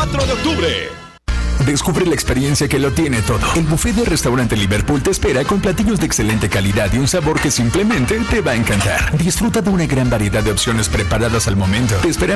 4 de octubre. Descubre la experiencia que lo tiene todo. El buffet de Restaurante Liverpool te espera con platillos de excelente calidad y un sabor que simplemente te va a encantar. Disfruta de una gran variedad de opciones preparadas al momento. Te esperamos